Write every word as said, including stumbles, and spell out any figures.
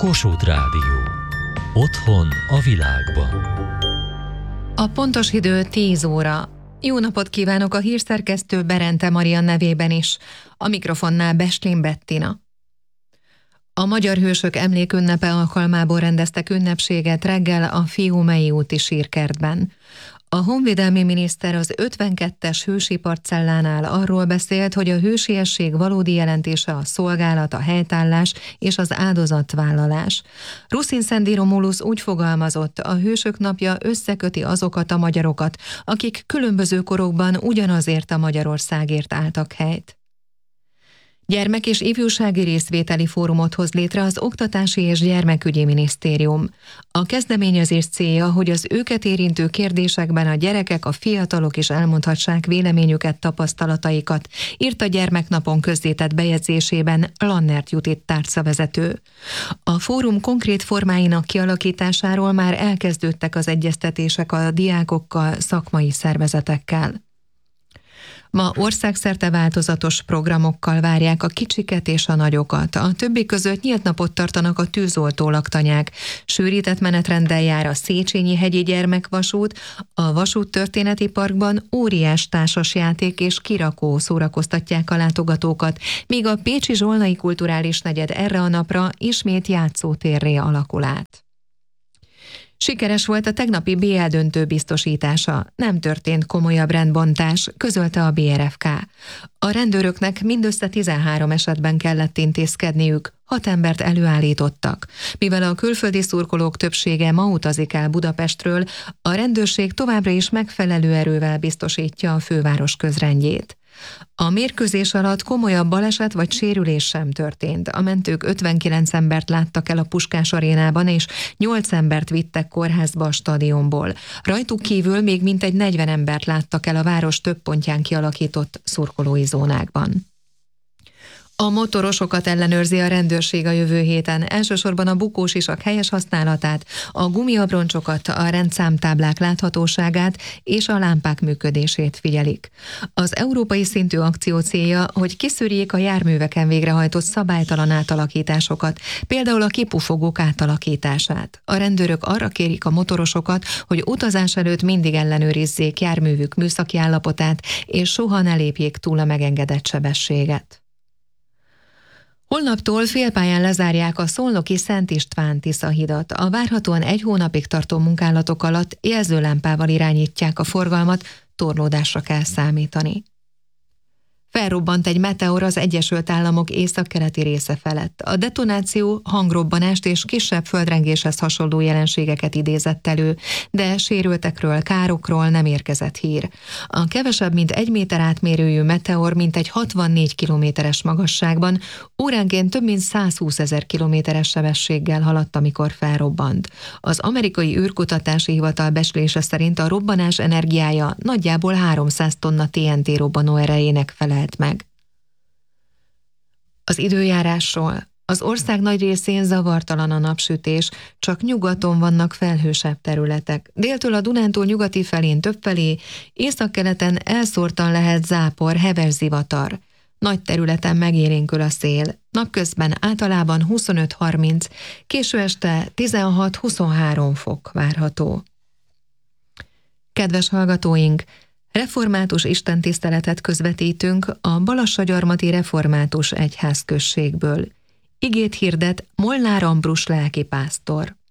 Kossuth Rádió. Otthon a világban. A pontos idő tíz óra. Jó napot kívánok a hírszerkesztő Berente Maria nevében is. A mikrofonnál Beslin Bettina. A Magyar Hősök Emlékünnepe alkalmából rendeztek ünnepséget reggel a Fiumei úti sírkertben. A honvédelmi miniszter az ötvenkettes hősi parcellánál arról beszélt, hogy a hősiesség valódi jelentése a szolgálat, a helytállás és az áldozatvállalás. Ruszin Szendi Romulus úgy fogalmazott, a Hősök napja összeköti azokat a magyarokat, akik különböző korokban ugyanazért a Magyarországért álltak helyt. Gyermek- és ifjúsági részvételi fórumot hoz létre az Oktatási és Gyermekügyi Minisztérium. A kezdeményezés célja, hogy az őket érintő kérdésekben a gyerekek, a fiatalok is elmondhassák véleményüket, tapasztalataikat, írt a Gyermeknapon közzétett bejegyzésében Lannert Judit tárcavezető. A fórum konkrét formáinak kialakításáról már elkezdődtek az egyeztetések a diákokkal, szakmai szervezetekkel. Ma országszerte változatos programokkal várják a kicsiket és a nagyokat. A többi között nyílt napot tartanak a tűzoltó laktanyák. Sűrített menetrenddel jár a Széchenyi-hegyi gyermekvasút, a vasúttörténeti parkban óriás társasjáték és kirakó szórakoztatják a látogatókat, míg a pécsi Zsolnai kulturális negyed erre a napra ismét játszótérré alakul át. Sikeres volt a tegnapi bé el döntő biztosítása, nem történt komolyabb rendbontás, közölte a bé er ef ká. A rendőröknek mindössze tizenhárom esetben kellett intézkedniük, hat embert előállítottak. Mivel a külföldi szurkolók többsége ma utazik el Budapestről, a rendőrség továbbra is megfelelő erővel biztosítja a főváros közrendjét. A mérkőzés alatt komolyabb baleset vagy sérülés sem történt. A mentők ötvenkilenc embert láttak el a Puskás arénában, és nyolc embert vittek kórházba a stadionból. Rajtuk kívül még mintegy negyven embert láttak el a város több pontján kialakított szurkolói zónákban. A motorosokat ellenőrzi a rendőrség a jövő héten, elsősorban a bukósisak helyes használatát, a gumiabroncsokat, a rendszámtáblák láthatóságát és a lámpák működését figyelik. Az európai szintű akció célja, hogy kiszűrjék a járműveken végrehajtott szabálytalan átalakításokat, például a kipufogók átalakítását. A rendőrök arra kérik a motorosokat, hogy utazás előtt mindig ellenőrizzék járművük műszaki állapotát, és soha ne lépjék túl a megengedett sebességet. Holnaptól félpályán lezárják a szolnoki Szent István Tisza hidat. A várhatóan egy hónapig tartó munkálatok alatt jelzőlámpával irányítják a forgalmat, torlódásra kell számítani. Felrobbant egy meteor az Egyesült Államok északkeleti része felett. A detonáció hangrobbanást és kisebb földrengéshez hasonló jelenségeket idézett elő, de sérültekről, károkról nem érkezett hír. A kevesebb mint egy méter átmérőjű meteor mintegy hatvannégy kilométeres magasságban, óránként több mint százhúszezer kilométeres sebességgel haladt, amikor felrobbant. Az amerikai űrkutatási hivatal becslése szerint a robbanás energiája nagyjából háromszáz tonna té en té robbanó erejének felelt meg. Az időjárásról. Az ország nagy részén zavartalan a napsütés, csak nyugaton vannak felhősebb területek. Déltől a Dunántúl nyugati felén többfelé, északkeleten elszórtan lehet zápor, heves zivatar. Nagy területen megélénkül a szél. Napközben általában huszonöt-harminc, késő este tizenhat-huszonhárom fok várható. Kedves hallgatóink! Református istentiszteletet közvetítünk a Balassagyarmati Református Egyházközségből. Igét hirdet Molnár Ambrus lelkipásztor.